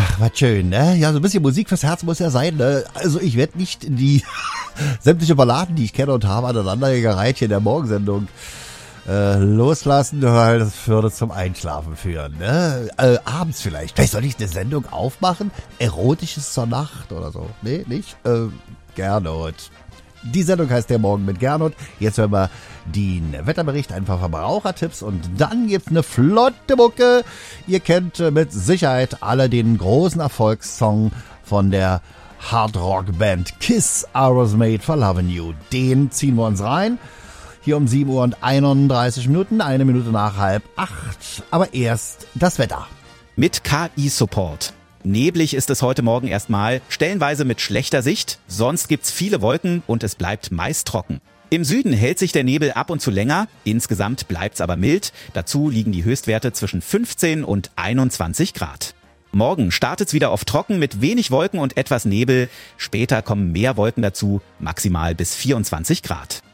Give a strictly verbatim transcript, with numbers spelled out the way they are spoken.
Ach, was schön, ne? Ja, so ein bisschen Musik fürs Herz muss ja sein, ne? Also ich werde nicht die sämtliche Balladen, die ich kenne und habe, aneinandergereiht hier in der Morgensendung äh, loslassen, weil das würde zum Einschlafen führen, ne? Äh, abends vielleicht. Vielleicht soll ich eine Sendung aufmachen? Erotisches zur Nacht oder so. Nee, nicht? Äh, Gernot. Die Sendung heißt Der Morgen mit Gernot. Jetzt hören wir den Wetterbericht, ein paar Verbrauchertipps und dann gibt's eine flotte Mucke. Ihr kennt mit Sicherheit alle den großen Erfolgssong von der Hardrock-Band Kiss, I Was Made for Lovin' You. Den ziehen wir uns rein. Hier um sieben Uhr und einunddreißig Minuten, eine Minute nach halb acht. Aber erst das Wetter. Mit K I-Support. Neblig ist es heute Morgen erstmal, stellenweise mit schlechter Sicht, sonst gibt's viele Wolken und es bleibt meist trocken. Im Süden hält sich der Nebel ab und zu länger, insgesamt bleibt's aber mild, dazu liegen die Höchstwerte zwischen fünfzehn und einundzwanzig Grad. Morgen startet's wieder auf trocken mit wenig Wolken und etwas Nebel, später kommen mehr Wolken dazu, maximal bis vierundzwanzig Grad.